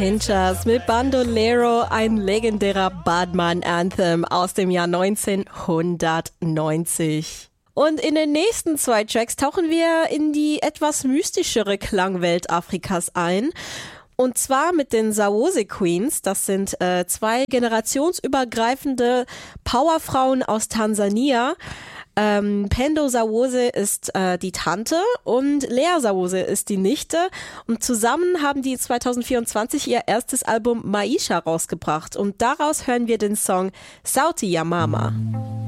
Pinchers mit Bandolero, ein legendärer Badman-Anthem aus dem Jahr 1990. Und in den nächsten 2 Tracks tauchen wir in die etwas mystischere Klangwelt Afrikas ein. Und zwar mit den Zawose Queens. Das sind 2 generationsübergreifende Powerfrauen aus Tansania. Pendo Zawose ist die Tante und Lea Zawose ist die Nichte. Und zusammen haben die 2024 ihr erstes Album Maisha rausgebracht. Und daraus hören wir den Song Sauti ya Mama.